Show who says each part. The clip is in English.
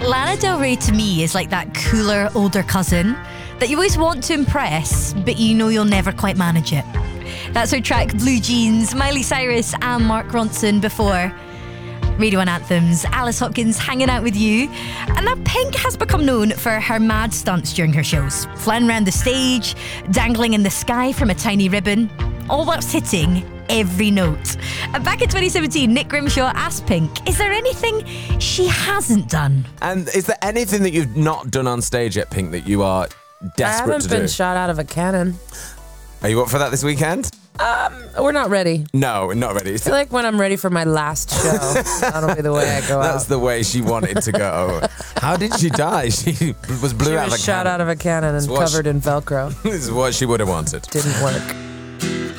Speaker 1: Lana Del Rey to me is like that cooler, older cousin that you always want to impress, but you know you'll never quite manage it. That's her track Blue Jeans, Miley Cyrus and Mark Ronson before Radio 1 Anthems, Alice Hopkins hanging out with you. And now Pink has become known for her mad stunts during her shows. Flying around the stage, dangling in the sky from a tiny ribbon, all whilst hitting every note. And back in 2017, Nick Grimshaw asked Pink, is there anything she hasn't done?
Speaker 2: And is there anything that you've not done on stage yet, Pink, that you are desperate to do?
Speaker 3: I haven't been shot out of a cannon.
Speaker 2: Are you up for that this weekend?
Speaker 3: We're not ready.
Speaker 2: No, we're not ready.
Speaker 3: I feel like when I'm ready for my last show, that'll be the way I go out.
Speaker 2: That's the way she wanted to go. How did she die? She was blew out of a cannon.
Speaker 3: Shot out of a cannon and covered in Velcro.
Speaker 2: This is what she would have wanted.
Speaker 3: Didn't work.